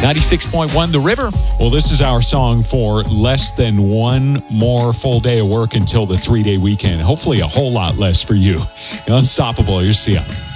96.1 The River. Well, this is our song for less than one more full day of work until the 3-day weekend. Hopefully a whole lot less for you. Unstoppable. Here's Sia.